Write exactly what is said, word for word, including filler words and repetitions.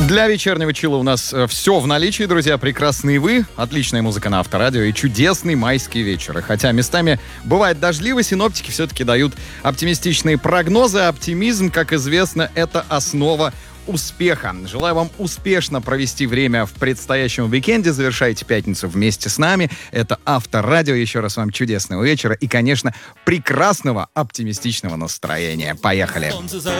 Для вечернего чила у нас э, все в наличии, друзья. Прекрасные вы, отличная музыка на Авторадио и чудесный майский вечер. И хотя местами бывает дождливо, синоптики все-таки дают оптимистичные прогнозы. Оптимизм, как известно, это основа успеха. Желаю вам успешно провести время в предстоящем уикенде. Завершайте пятницу вместе с нами. Это Авторадио. Еще раз вам чудесного вечера и, конечно, прекрасного оптимистичного настроения. Поехали!